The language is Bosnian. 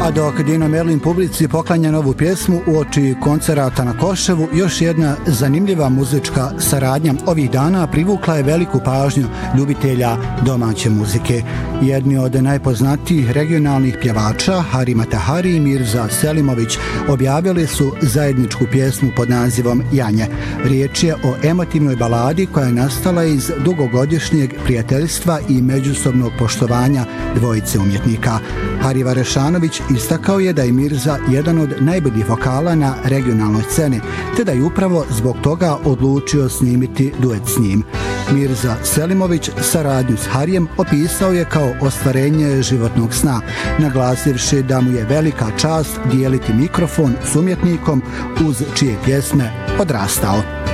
A dok Dino Merlin publici poklanja novu pjesmu uoči koncerata na Koševu, još jedna zanimljiva muzička saradnja ovih dana privukla je veliku pažnju ljubitelja domaće muzike. Jedni od najpoznatijih regionalnih pjevača, Hari Matahari i Mirza Selimović, objavili su zajedničku pjesmu pod nazivom Janje. Riječ je o emotivnoj baladi koja je nastala iz dugogodišnjeg prijateljstva i međusobnog poštovanja dvojice umjetnika. Hari Varešanović istakao je da je Mirza jedan od najboljih vokala na regionalnoj sceni, te da je upravo zbog toga odlučio snimiti duet s njim. Mirza Selimović saradnju s Harijem opisao je kao ostvarenje životnog sna, naglasivši da mu je velika čast dijeliti mikrofon s umjetnikom uz čije pjesme odrastao.